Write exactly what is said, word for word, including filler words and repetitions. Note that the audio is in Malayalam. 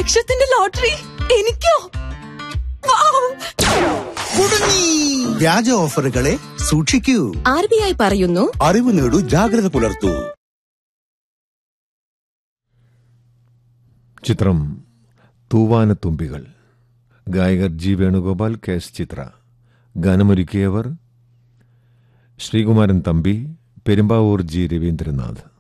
ലക്ഷത്തിന്റെ ലോട്ടറി എനിക്കോ? വ്യാജ ഓഫറുകളെ സൂക്ഷിക്കൂ. ആർ ബി ഐ പറയുന്നു, അറിവ് നേടൂ, ജാഗ്രത പുലർത്തൂ. ചിത്രം തൂവാനത്തുമ്പികൾ. ഗായകർ ജി വേണുഗോപാൽ, കെ എസ് ചിത്ര. ഗാനമൊരുക്കിയവർ ശ്രീകുമാരൻ തമ്പി, പെരുമ്പാവൂർ ജി രവീന്ദ്രനാഥ്.